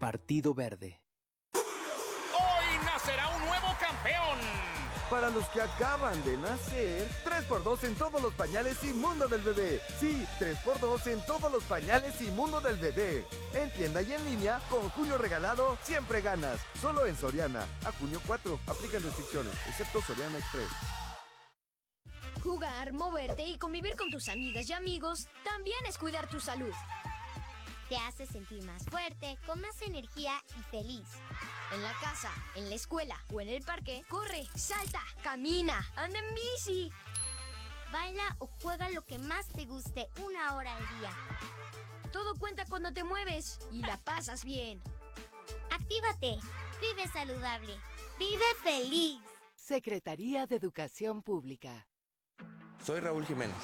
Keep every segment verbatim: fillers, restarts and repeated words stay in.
Partido Verde. Hoy nacerá un nuevo campeón. Para los que acaban de nacer, tres por dos en todos los pañales y mundo del bebé. Sí, tres por dos en todos los pañales y mundo del bebé. En tienda y en línea, con Julio Regalado, siempre ganas. Solo en Soriana. A junio cuatro, aplican restricciones, excepto Soriana Express. Jugar, moverte y convivir con tus amigas y amigos también es cuidar tu salud. Te hace sentir más fuerte, con más energía y feliz. En la casa, en la escuela o en el parque, corre, salta, camina, anda en bici. Baila o juega lo que más te guste una hora al día. Todo cuenta cuando te mueves y la pasas bien. Actívate, vive saludable, vive feliz. Secretaría de Educación Pública. Soy Raúl Jiménez.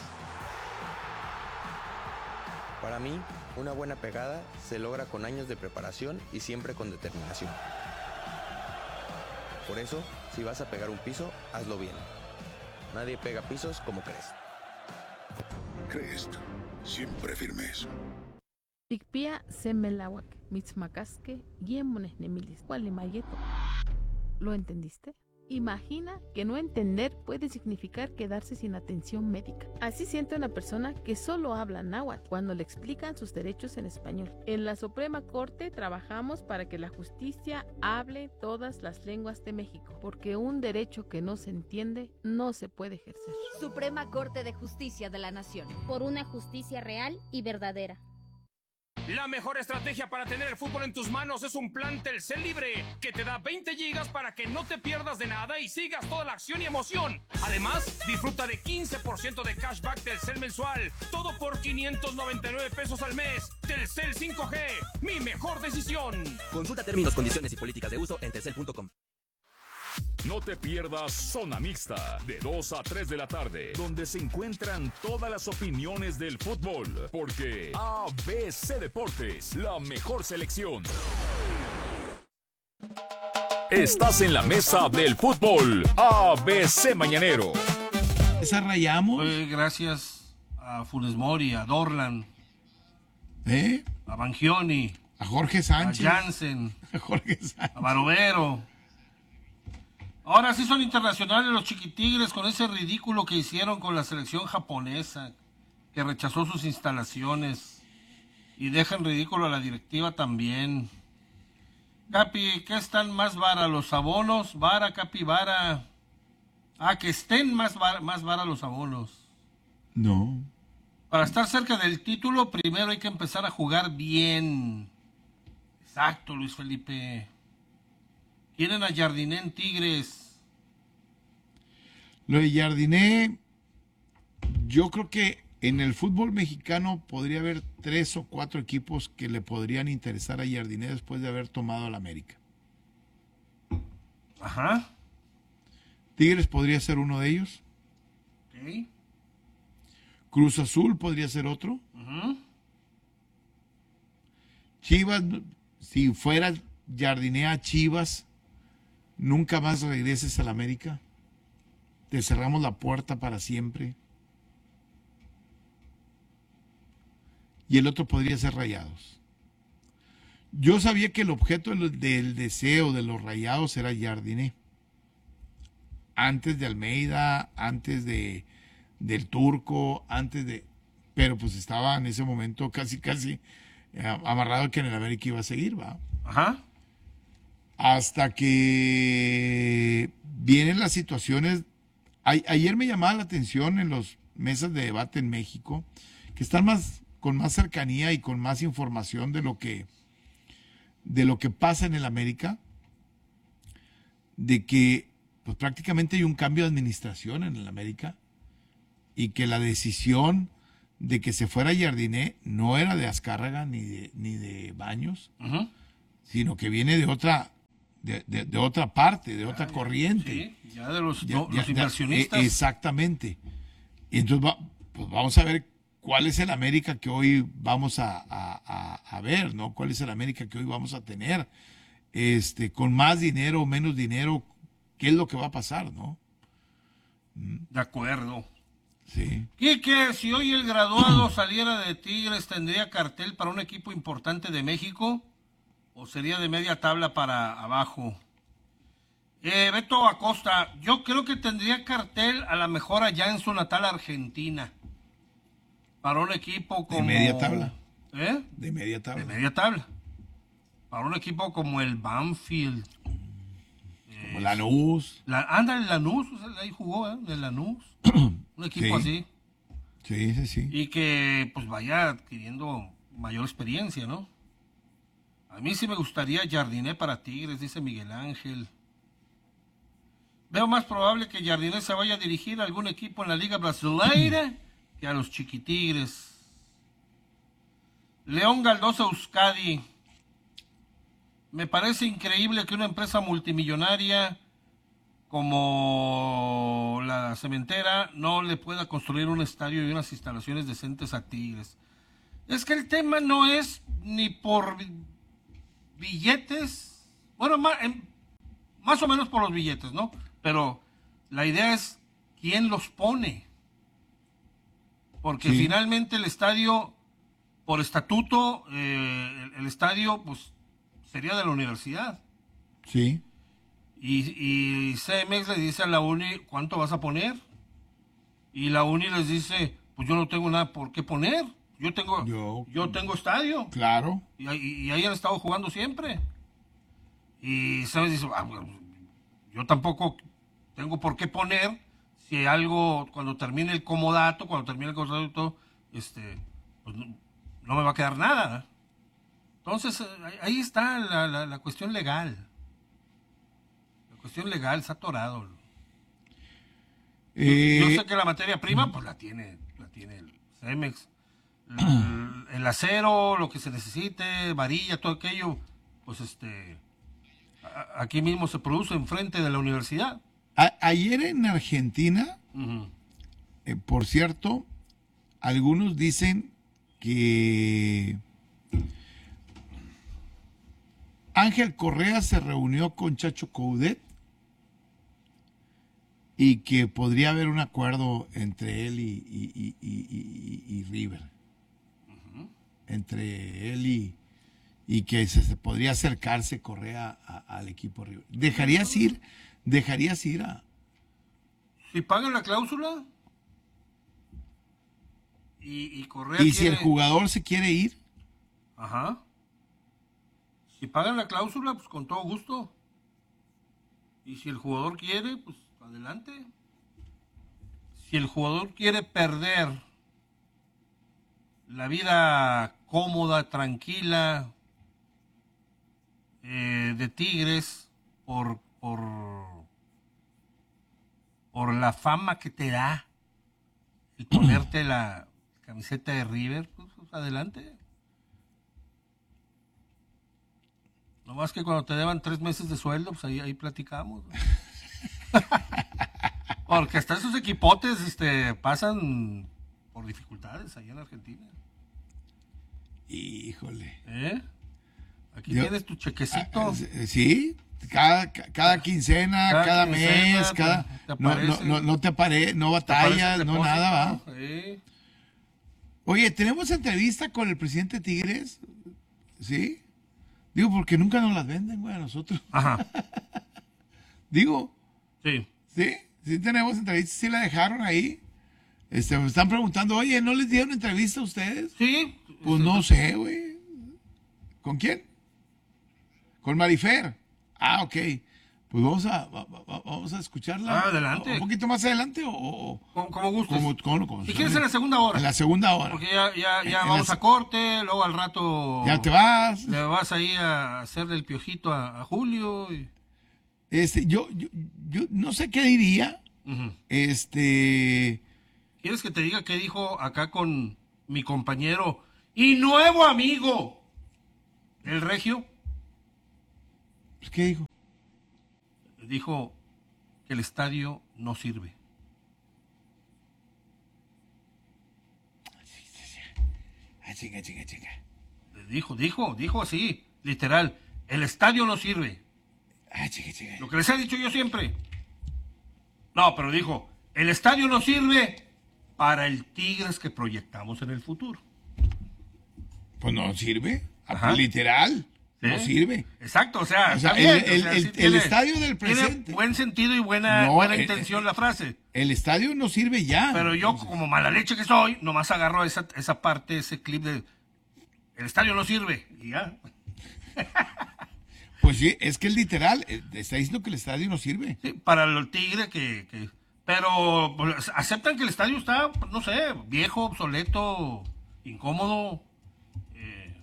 Para mí, una buena pegada se logra con años de preparación y siempre con determinación. Por eso, si vas a pegar un piso, hazlo bien. Nadie pega pisos como Crest. Crest, siempre firmes. Tikpia semelawak, mitzmacasque, guiemones nemilis, mayeto. ¿Lo entendiste? Imagina que no entender puede significar quedarse sin atención médica. Así siente una persona que solo habla náhuatl cuando le explican sus derechos en español. En la Suprema Corte trabajamos para que la justicia hable todas las lenguas de México, porque un derecho que no se entiende no se puede ejercer. Suprema Corte de Justicia de la Nación. Por una justicia real y verdadera. La mejor estrategia para tener el fútbol en tus manos es un plan Telcel Libre, que te da veinte gigas para que no te pierdas de nada y sigas toda la acción y emoción. Además, disfruta de quince por ciento de cashback Telcel mensual, todo por quinientos noventa y nueve pesos al mes. Telcel cinco G, mi mejor decisión. Consulta términos, condiciones y políticas de uso en telcel punto com. No te pierdas Zona Mixta, de dos a tres de la tarde, donde se encuentran todas las opiniones del fútbol, porque A B C Deportes, la mejor selección. Estás en la mesa del fútbol, A B C Mañanero. Desarrollamos. Pues gracias a Funes Mori, a Dorlan, ¿Eh? a Bangioni, a Jorge Sánchez, a Jansen, a Jorge Sánchez, a Barovero. Ahora sí son internacionales los chiquitigres con ese ridículo que hicieron con la selección japonesa, que rechazó sus instalaciones y dejan ridículo a la directiva también. Capi, ¿qué están más vara los abonos? Vara, Capi, vara. Ah, que estén más vara, más vara los abonos. No. Para estar cerca del título, primero hay que empezar a jugar bien. Exacto, Luis Felipe. Quieren a Jardiné en Tigres. Lo de Jardiné, yo creo que en el fútbol mexicano podría haber tres o cuatro equipos que le podrían interesar a Jardiné después de haber tomado al América. Ajá. Tigres podría ser uno de ellos. Okay. Cruz Azul podría ser otro. Uh-huh. Chivas, si fuera Jardiné a Chivas, nunca más regreses al América. Te cerramos la puerta para siempre. Y el otro podría ser Rayados. Yo sabía que el objeto del deseo de los Rayados era Jardiné. Antes de Almeida, antes de del Turco, antes de... Pero pues estaba en ese momento casi, casi amarrado que en el América iba a seguir, ¿va? Ajá. Hasta que vienen las situaciones. A, ayer me llamaba la atención en las mesas de debate en México, que están más con más cercanía y con más información de lo que de lo que pasa en el América, de que pues prácticamente hay un cambio de administración en el América y que la decisión de que se fuera Jardiné no era de Azcárraga ni de ni de Baños, uh-huh. sino que viene de otra De, de, de otra parte, de otra ya, corriente. Sí, ya de los, ya, no, ya, los inversionistas. Ya, exactamente. Y entonces va, pues vamos a ver cuál es el América que hoy vamos a, a, a, a ver, ¿no? ¿Cuál es el América que hoy vamos a tener? Este, con más dinero o menos dinero, ¿qué es lo que va a pasar, no? De acuerdo. Sí. Quique, si hoy el graduado saliera de Tigres, ¿tendría cartel para un equipo importante de México? o sería de media tabla para abajo. Eh, Beto Acosta, yo creo que tendría cartel a lo mejor allá en su natal Argentina. Para un equipo como... De media tabla. ¿Eh? De media tabla. De media tabla. Para un equipo como el Banfield. Como eh, Lanús. La, anda, el Lanús, ahí jugó, ¿eh? El Lanús. Un equipo sí. así. Sí, sí, sí. Y que pues vaya adquiriendo mayor experiencia, ¿no? A mí sí me gustaría Jardiné para Tigres, dice Miguel Ángel. Veo más probable que Jardiné se vaya a dirigir a algún equipo en la Liga Brasileira que a los Chiquitigres. León Galdosa Euskadi. Me parece increíble que una empresa multimillonaria como la cementera no le pueda construir un estadio y unas instalaciones decentes a Tigres. Es que el tema no es ni por billetes, bueno, más, más o menos por los billetes, ¿no? Pero la idea es quién los pone. Porque sí. Finalmente el estadio, por estatuto, eh, el, el estadio pues sería de la universidad. Sí. Y, y C M X le dice a la Uni, ¿cuánto vas a poner? Y la Uni les dice, pues yo no tengo nada por qué poner. Yo tengo yo, yo tengo estadio. Claro. Y, y, y ahí han estado jugando siempre. Y C M X dice, ah, yo tampoco tengo por qué poner si algo, cuando termine el comodato, cuando termine el comodato, este, pues no, no me va a quedar nada. Entonces, ahí está la, la, la cuestión legal. Cuestión legal, está atorado. Eh, yo, yo sé que la materia prima, pues la tiene, la tiene el Cemex. El, el acero, lo que se necesite, varilla, todo aquello, pues este, a, aquí mismo se produce enfrente de la universidad. A, ayer en Argentina, uh-huh. eh, por cierto, algunos dicen que Ángel Correa se reunió con Chacho Coudet y que podría haber un acuerdo entre él y, y, y, y, y River. Uh-huh. Entre él y, y que se, se podría acercarse Correa a, al equipo River. ¿Dejarías ir? ¿Dejarías ir a...? Si pagan la cláusula y, y Correa ¿Y quiere... si el jugador se quiere ir? Ajá. Si pagan la cláusula, pues con todo gusto. Y si el jugador quiere, pues adelante. Si el jugador quiere perder la vida cómoda, tranquila eh, de Tigres por, por, por la fama que te da el ponerte la camiseta de River, pues, pues adelante. No más que cuando te deban tres meses de sueldo, pues ahí, ahí platicamos. Porque hasta esos equipotes este, pasan por dificultades allá en Argentina. Híjole. ¿Eh? Aquí Yo, tienes tu chequecito. Ah, sí, cada, cada quincena, cada, cada quincena, mes, cada... No, no, no, no te aparece, no batallas, no nada, va. Sí. Oye, ¿tenemos entrevista con el presidente Tigres? ¿Sí? Digo, porque nunca nos las venden, güey, a nosotros. Ajá. Digo. Sí. Sí, sí tenemos entrevistas, sí la dejaron ahí. Este, me están preguntando, oye, ¿no les dieron entrevista a ustedes? Sí. Pues no sé, güey. ¿Con quién? Con Marifer. Ah, ok. Pues vamos a, vamos a escucharla. Ah, adelante. ¿Un poquito más adelante o...? Como, como gustes. Como, como, como, si quieres en la segunda hora. En la segunda hora. Porque ya, ya, ya en vamos la... a corte, luego al rato... Ya te vas. Le vas ahí a hacerle el piojito a, a Julio. Y... Este, yo, yo, yo no sé qué diría. Uh-huh. Este... ¿Quieres que te diga qué dijo acá con mi compañero y nuevo amigo, el Regio? ¿Qué dijo? Dijo que el estadio no sirve. Ah, chinga, chinga, chinga. Dijo, dijo, dijo así, literal, el estadio no sirve. Ah, chinga, chinga. Lo que les he dicho yo siempre. No, pero dijo, el estadio no sirve para el Tigres que proyectamos en el futuro. Pues no sirve, Ajá. literal. ¿Sí? No sirve. Exacto, o sea, o sea bien, el, el, o sea, el, sí el tiene, estadio del presente. Tiene buen sentido y buena, no, buena el, intención el, la frase. El estadio no sirve ya. Pero yo, entonces, como mala leche que soy, nomás agarro esa, esa parte, ese clip de... El estadio no sirve, y ya. Pues sí, es que es literal, está diciendo que el estadio no sirve. Sí, para el Tigre que... que pero pues, aceptan que el estadio está, no sé, viejo, obsoleto, incómodo. Eh.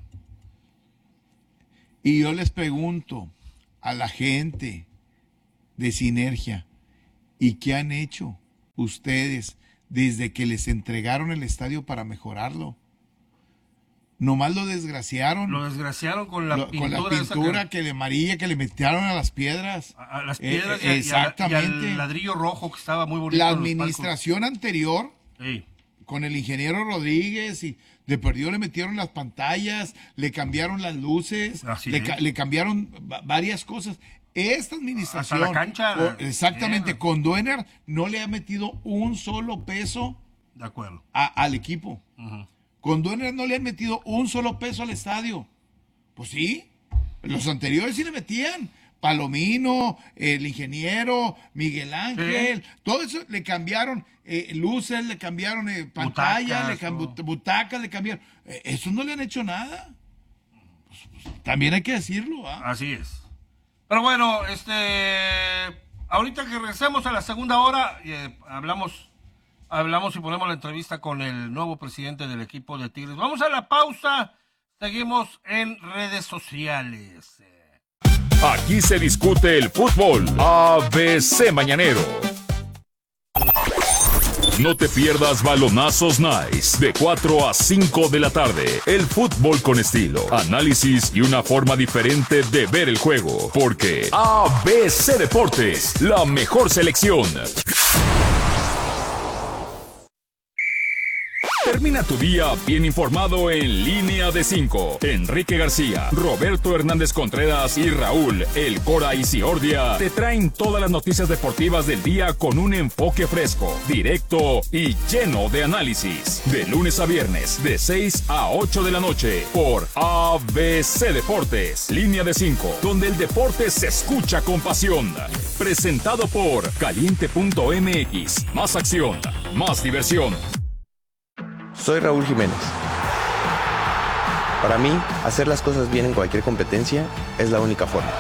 Y yo les pregunto a la gente de Sinergia, ¿y qué han hecho ustedes desde que les entregaron el estadio para mejorarlo? Nomás lo desgraciaron. Lo desgraciaron con la lo, pintura. Con la pintura que... que le amarilla que le metieron a las piedras. A, a las piedras eh, y, exactamente. y, a, y al ladrillo rojo que estaba muy bonito. La administración anterior, sí, con el ingeniero Rodríguez, y de perdido le metieron las pantallas, le cambiaron las luces, le, ca le cambiaron varias cosas. Esta administración, hasta la cancha, o, exactamente, bien, con Duener no le ha metido un solo peso de acuerdo. A, al equipo. Uh-huh. Con Duener no le han metido un solo peso al estadio. Pues sí, los anteriores sí le metían. Palomino, el ingeniero, Miguel Ángel, sí, todo eso le cambiaron, eh, luces, le cambiaron eh, pantalla, butacas, le cambiaron butacas, le cambiaron. Eh, eso no le han hecho nada. Pues, pues, también hay que decirlo. ¿eh? Así es. Pero bueno, este, ahorita que regresemos a la segunda hora, eh, hablamos, hablamos y ponemos la entrevista con el nuevo presidente del equipo de Tigres. Vamos a la pausa, seguimos en redes sociales. Aquí se discute el fútbol. A B C Mañanero. No te pierdas Balonazos Nice, de cuatro a cinco de la tarde. El fútbol con estilo, análisis y una forma diferente de ver el juego. Porque A B C Deportes, la mejor selección. Termina tu día bien informado en Línea de cinco. Enrique García, Roberto Hernández Contreras y Raúl El Cora Isiordia te traen todas las noticias deportivas del día con un enfoque fresco, directo y lleno de análisis. De lunes a viernes, de seis a ocho de la noche, por A B C Deportes. Línea de cinco, donde el deporte se escucha con pasión. Presentado por Caliente punto M X. Más acción, más diversión. Soy Raúl Jiménez. Para mí, hacer las cosas bien en cualquier competencia es la única forma.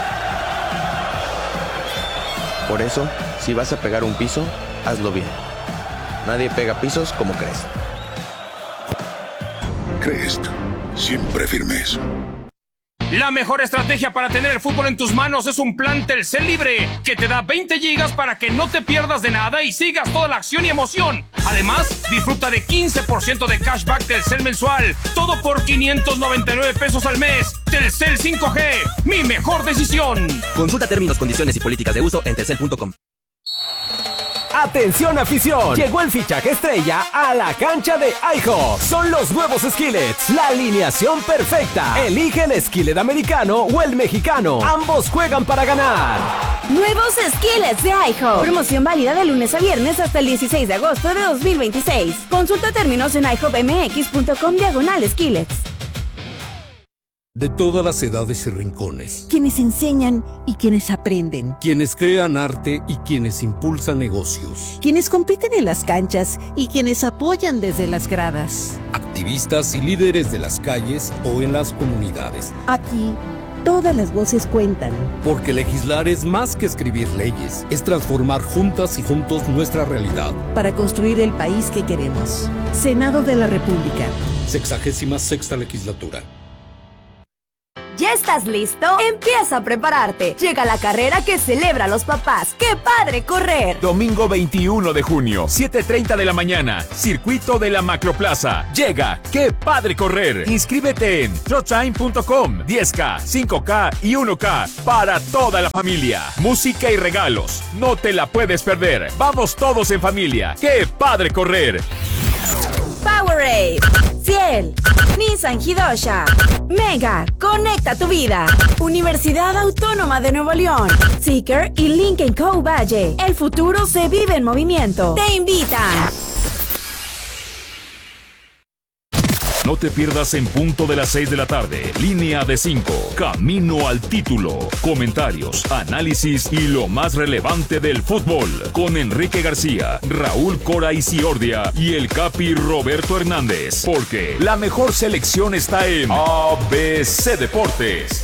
Por eso, si vas a pegar un piso, hazlo bien. Nadie pega pisos como Crest. Crest, siempre firmes. La mejor estrategia para tener el fútbol en tus manos es un plan Telcel libre que te da veinte gigas para que no te pierdas de nada y sigas toda la acción y emoción. Además, disfruta de quince por ciento de cashback Telcel mensual, todo por quinientos noventa y nueve pesos al mes. Telcel cinco G, mi mejor decisión. Consulta términos, condiciones y políticas de uso en telcel punto com. ¡Atención afición! Llegó el fichaje estrella a la cancha de iHop. Son los nuevos Skillets, la alineación perfecta. Elige el skillet americano o el mexicano. Ambos juegan para ganar. Nuevos Skillets de iHop. Promoción válida de lunes a viernes hasta el dieciséis de agosto de dos mil veintiséis. Consulta términos en i hop m x punto com diagonal Skillets. De todas las edades y rincones. Quienes enseñan y quienes aprenden. Quienes crean arte y quienes impulsan negocios. Quienes compiten en las canchas y quienes apoyan desde las gradas. Activistas y líderes de las calles o en las comunidades. Aquí, todas las voces cuentan. Porque legislar es más que escribir leyes. Es transformar juntas y juntos nuestra realidad. Para construir el país que queremos. Senado de la República. Sexagésima sexta legislatura. ¿Ya estás listo? Empieza a prepararte. Llega la carrera que celebra a los papás. ¡Qué padre correr! Domingo veintiuno de junio, siete treinta de la mañana, circuito de la Macroplaza. Llega ¡Qué padre correr! Inscríbete en showtime punto com. diez K, cinco K y uno K para toda la familia. Música y regalos. No te la puedes perder. Vamos todos en familia. ¡Qué padre correr! Powerade, Ciel, Nissan Hidosha, Mega, conecta tu vida. Universidad Autónoma de Nuevo León, Seeker y Lincoln Co. Valle. El futuro se vive en movimiento. Te invitan. No te pierdas en punto de las seis de la tarde. Línea de cinco. Camino al título. Comentarios, análisis y lo más relevante del fútbol. Con Enrique García, Raúl Cora Isiordia y el Capi Roberto Hernández. Porque la mejor selección está en A B C Deportes.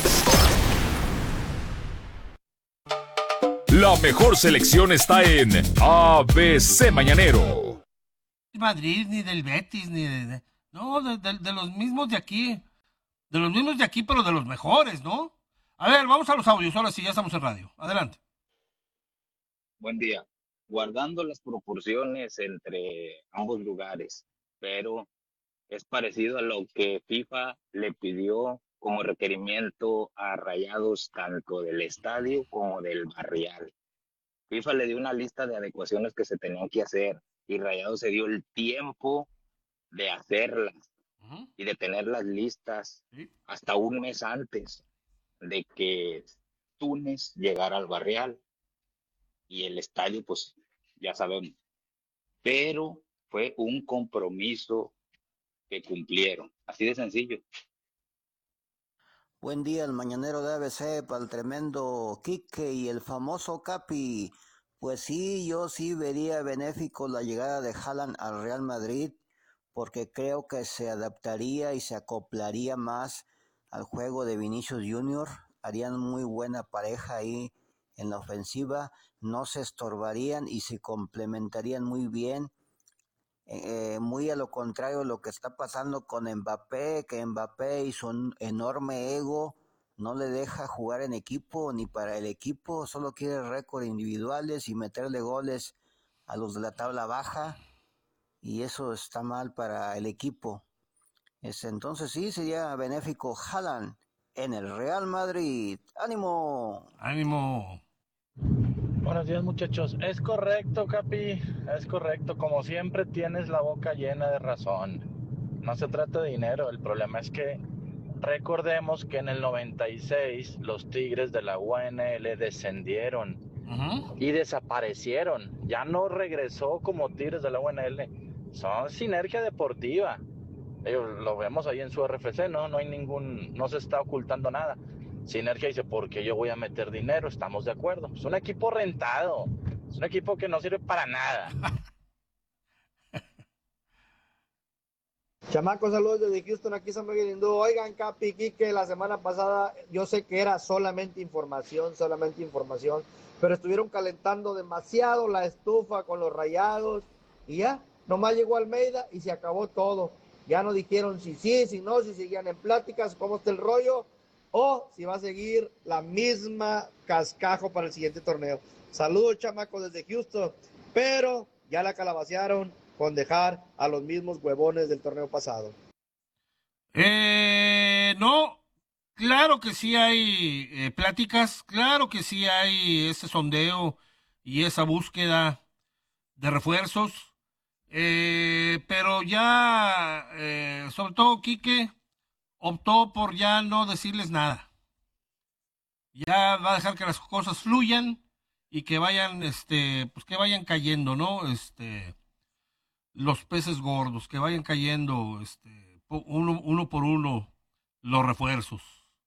La mejor selección está en A B C Mañanero. Madrid, ni del Betis, ni de... No, de, de, de los mismos de aquí. De los mismos de aquí, pero de los mejores, ¿no? A ver, vamos a los audios, ahora sí, ya estamos en radio. Adelante. Buen día. Guardando las proporciones entre ambos lugares, pero es parecido a lo que FIFA le pidió como requerimiento a Rayados tanto del estadio como del barrial. FIFA le dio una lista de adecuaciones que se tenían que hacer y Rayados se dio el tiempo de hacerlas uh-huh. y de tenerlas listas ¿Sí? hasta un mes antes de que Túnez llegara al barrial y el estadio, pues ya sabemos. Pero fue un compromiso que cumplieron, así de sencillo. Buen día, el mañanero de A B C para el tremendo Quique y el famoso Capi. Pues sí, yo sí vería benéfico la llegada de Haaland al Real Madrid, porque creo que se adaptaría y se acoplaría más al juego de Vinicius Junior. Harían muy buena pareja ahí en la ofensiva, no se estorbarían y se complementarían muy bien. Eh, muy a lo contrario de lo que está pasando con Mbappé, que Mbappé y su enorme ego no le deja jugar en equipo ni para el equipo, solo quiere récords individuales y meterle goles a los de la tabla baja y eso está mal para el equipo. Es, entonces sí, sería benéfico Haaland en el Real Madrid. ¡Ánimo! ¡Ánimo! Buenos días, muchachos. Es correcto, Capi, es correcto. Como siempre tienes la boca llena de razón. No se trata de dinero, el problema es que recordemos que en el noventa y seis los Tigres de la U N L descendieron uh-huh. y desaparecieron. Ya no regresó como Tigres de la U N L. Son Sinergia Deportiva. Ellos lo vemos ahí en su R F C, ¿no? No hay ningún, no se está ocultando nada. Sinergia dice, ¿por qué yo voy a meter dinero? Estamos de acuerdo. Es un equipo rentado. Es un equipo que no sirve para nada. Chamacos, saludos desde Houston, aquí San Miguel Hindú. Oigan, Capi, Quique, la semana pasada yo sé que era solamente información, solamente información, pero estuvieron calentando demasiado la estufa con los Rayados y ya, nomás llegó Almeida y se acabó todo. Ya no dijeron si sí, si no, si seguían en pláticas, cómo está el rollo, o si va a seguir la misma cascajo para el siguiente torneo. Saludos, chamacos, desde Houston, pero ya la calabacearon con dejar a los mismos huevones del torneo pasado. Eh, no, claro que sí hay eh, pláticas, claro que sí hay ese sondeo y esa búsqueda de refuerzos, eh, pero ya, eh, sobre todo Quique optó por ya no decirles nada. Ya va a dejar que las cosas fluyan y que vayan, este, pues que vayan cayendo, ¿no? Este, los peces gordos, que vayan cayendo, este, uno, uno por uno los refuerzos.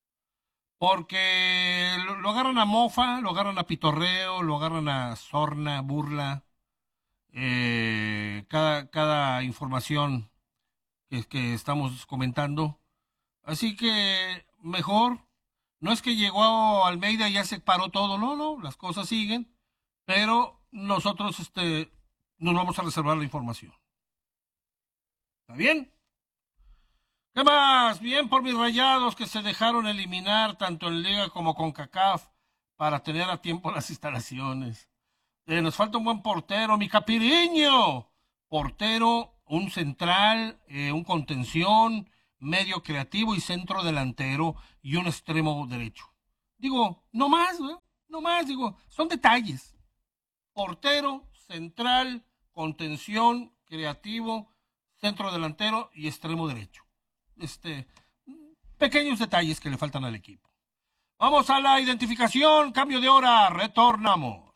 Porque lo, lo agarran a mofa, lo agarran a pitorreo, lo agarran a sorna, burla, eh, cada, cada información que, que estamos comentando. Así que mejor, no es que llegó Almeida y ya se paró todo, no, no, las cosas siguen, pero nosotros este, nos vamos a reservar la información. ¿Está bien? ¿Qué más? Bien por mis Rayados que se dejaron eliminar tanto en Liga como con CONCACAF para tener a tiempo las instalaciones. Eh, nos falta un buen portero, mi Capiriño. Portero, un central, eh, un contención, medio creativo y centro delantero y un extremo derecho. Digo, no más, ¿eh? No más, digo, son detalles. Portero, central, contención, creativo, centro delantero y extremo derecho. Este, pequeños detalles que le faltan al equipo. Vamos a la identificación, cambio de hora, retornamos.